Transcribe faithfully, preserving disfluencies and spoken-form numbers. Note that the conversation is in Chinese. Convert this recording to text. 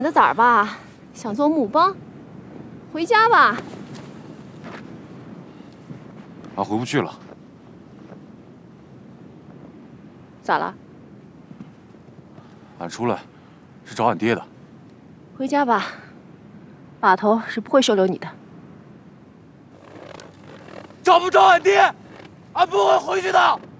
的崽儿吧，想做木帮，回家吧。 俺回不去了。 咋了？ 俺出来是找俺爹的。 回家吧，把头是不会收留你的。 找不着俺爹，俺不会回去的。